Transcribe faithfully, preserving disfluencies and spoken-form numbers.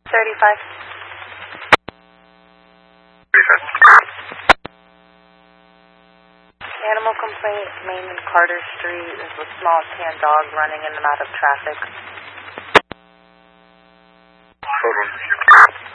thirty-five. Animal complaint, Main and Carter Street. There's a small tan dog running in and out of traffic. Hold on.